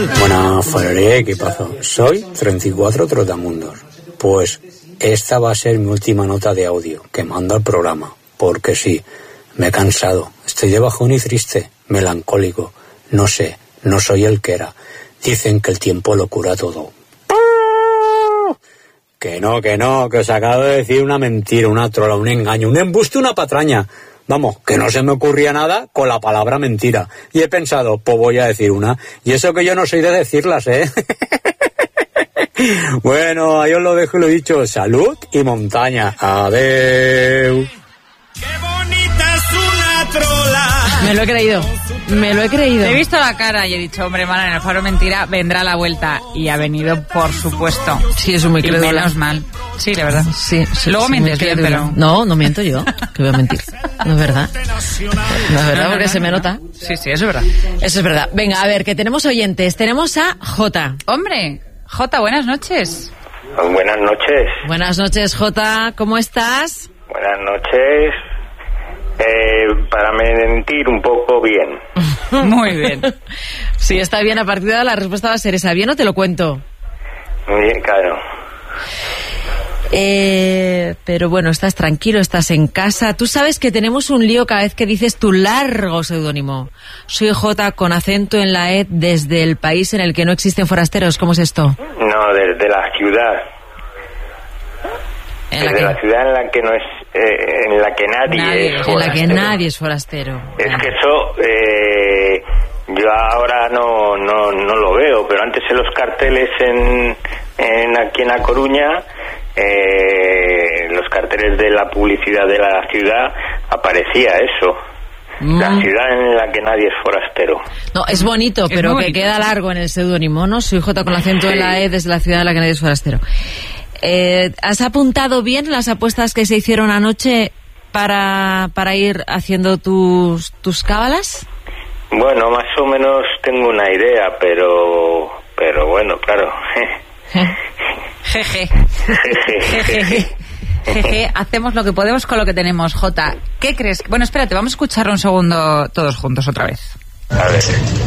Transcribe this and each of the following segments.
Buenas, Fareré, ¿qué pasa? Soy 34 Trotamundos. Pues esta va a ser mi última nota de audio que mando al programa. Porque sí, me he cansado. Estoy de bajón y triste, melancólico. No sé, no soy el que era. Dicen que el tiempo lo cura todo. Que no, que os acabo de decir una mentira, una trola, un engaño, un embuste, una patraña. Vamos, que no se me ocurría nada con la palabra mentira. Y he pensado, pues voy a decir una. Y eso que yo no soy de decirlas, ¿eh? Bueno, ahí os lo dejo y lo he dicho. Salud y montaña. Adeu. Qué bonita es una trola. Me lo he creído. He visto la cara y he dicho, hombre, Mara, en el Faro Mentira vendrá la vuelta. Y ha venido, por supuesto. Sí, es muy crédula. Y menos mal. Sí, de verdad. Sí, luego mientes bien, pero... No miento yo. Que voy a mentir. No es verdad. No es verdad porque se me nota. Sí, eso es verdad. Eso es verdad. Venga, a ver, que tenemos oyentes. Tenemos a Jota. Hombre, Jota, buenas noches. Buenas noches. Buenas noches, Jota. ¿Cómo estás? Buenas noches. Para mentir un poco bien. Muy bien. Si está bien, a partir de ahora la respuesta va a ser esa. ¿Bien o te lo cuento? Muy bien, claro. Pero bueno, estás tranquilo, estás en casa. Tú sabes que tenemos un lío cada vez que dices tu largo seudónimo. Soy Jota con acento en la E desde el país en el que no existen forasteros. ¿Cómo es esto? No, desde la ciudad. Desde la ciudad en la que no es, en la que nadie es forastero. En la que nadie es forastero. Es que eso, yo ahora no lo veo, pero antes en los carteles aquí en La Coruña, los carteles de la publicidad de la ciudad aparecía eso. La ciudad en la que nadie es forastero. No, es bonito, pero que queda largo en el seudónimo, ¿no? Soy Jota con acento en la E desde la ciudad en la que nadie es forastero. ¿Has apuntado bien las apuestas que se hicieron anoche para ir haciendo tus cábalas? Bueno, más o menos tengo una idea, pero bueno, claro. Jeje. Hacemos lo que podemos con lo que tenemos, Jota. ¿Qué crees? Bueno, espérate, vamos a escucharlo un segundo todos juntos otra vez. A ver.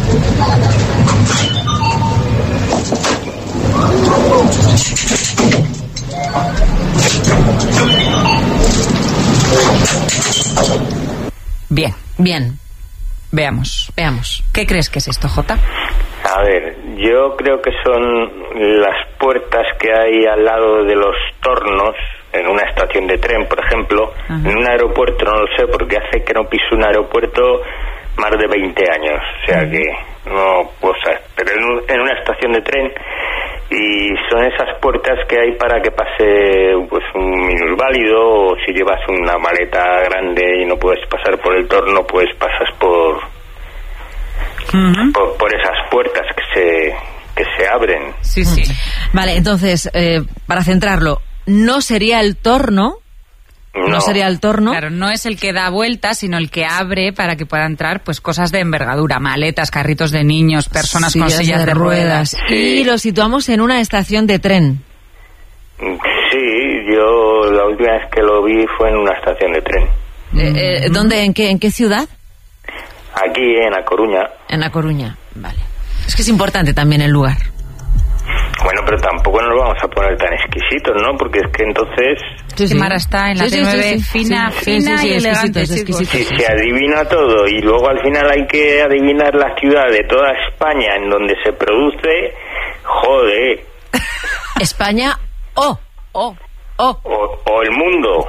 Bien. Veamos. ¿Qué crees que es esto, Jota? A ver, yo creo que son las puertas que hay al lado de los tornos en una estación de tren, por ejemplo. Ajá. En un aeropuerto no lo sé, porque hace que no piso un aeropuerto más de 20 años, o sea que no puedo saber, pero en una estación de tren, y son esas puertas que hay para que pase pues un minusválido, o si llevas una maleta grande y no puedes pasar por el torno, pues pasas por esas puertas que se abren. Sí. Vale, entonces, para centrarlo, no sería el torno. No sería el torno. Claro, no es el que da vueltas, sino el que abre para que pueda entrar pues cosas de envergadura, maletas, carritos de niños, personas con sillas de ruedas. Sí. Y lo situamos en una estación de tren. Sí, yo la última vez que lo vi fue en una estación de tren. ¿Dónde? ¿En qué ciudad? Aquí, en La Coruña. En La Coruña, vale. Es que es importante también el lugar. Bueno, pero tampoco nos vamos a poner tan exquisitos, ¿no? Porque es que entonces... Sí. Mara está en la T9 fina y elegante. Si se adivina todo y luego al final hay que adivinar la ciudad de toda España en donde se produce, joder. España o el mundo.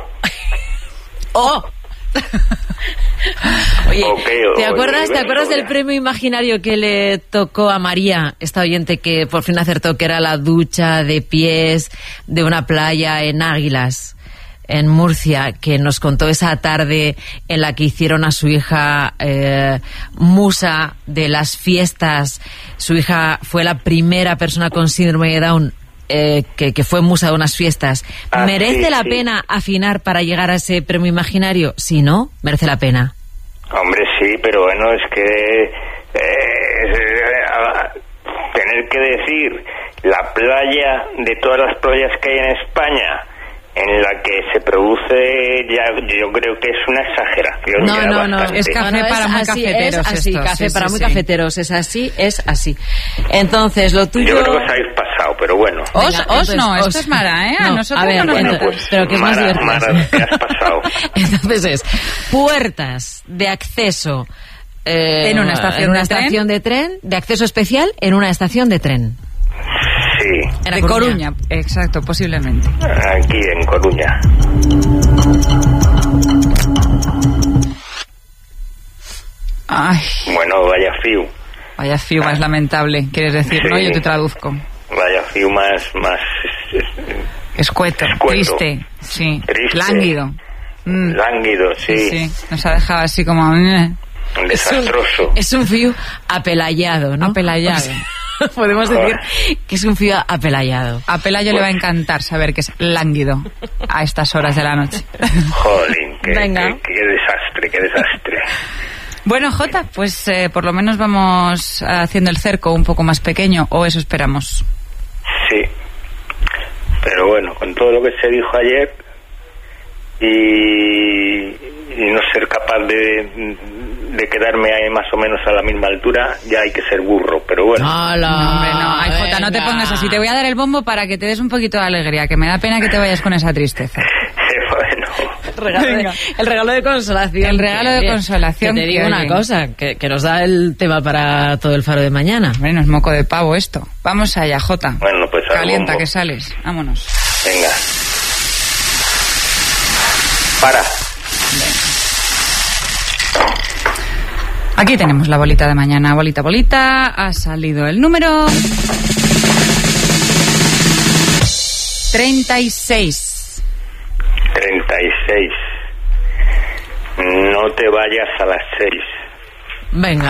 Oye, ¿te acuerdas del premio imaginario que le tocó a María, esta oyente que por fin acertó que era la ducha de pies de una playa en Águilas, en Murcia, que nos contó esa tarde en la que hicieron a su hija musa de las fiestas? Su hija fue la primera persona con síndrome de Down que fue musa de unas fiestas. ¿Merece la pena afinar para llegar a ese premio imaginario? Si no, merece la pena. Hombre, sí, pero bueno, es que tener que decir la playa de todas las playas que hay en España en la que se produce, ya yo creo que es una exageración. No, es café para muy cafeteros. Es así, café para muy cafeteros, es así. Entonces, lo tuyo... Yo creo que os habéis pasado, pero bueno. Esto es Mara, ¿eh? A nosotros a ver, no nos bueno, metas. pues, pero que es más divertido. Mara, te has pasado. Entonces es puertas de acceso en una estación de tren, de acceso especial en una estación de tren. Sí. De Coruña, exacto, posiblemente. Aquí en Coruña. Ay. Bueno, vaya fiu. Vaya fiu más lamentable, quieres decir, Sí. ¿no? Yo te traduzco. Vaya fiu más Escueto, triste, sí. Triste. Lánguido. Lánguido, sí. Nos ha dejado así como... Desastroso. Es un fío apelayado, ¿no? Apelayado. Podemos decir que es un fío apelayado. A Pelayo le va a encantar saber que es lánguido a estas horas de la noche. Jolín, qué desastre, qué desastre. Bueno, Jota, pues por lo menos vamos haciendo el cerco un poco más pequeño, o eso esperamos. Sí. Pero bueno, con todo lo que se dijo ayer y no ser capaz de quedarme ahí más o menos a la misma altura, ya hay que ser burro, pero bueno. ¡Hala! Hombre, no. Ay, Jota, no te pongas así. Te voy a dar el bombo para que te des un poquito de alegría, que me da pena que te vayas con esa tristeza. Bueno. El regalo de consolación. El regalo de consolación. Que te digo que, una oye, cosa, que nos da el tema para todo el faro de mañana. Bueno, es moco de pavo esto. Vamos allá, Jota. Bueno, pues al Calienta bombo. que sales. Vámonos. Venga. Para. Aquí tenemos la bolita de mañana. Bolita, bolita. Ha salido el número 36. 36. No te vayas a las 6. Venga.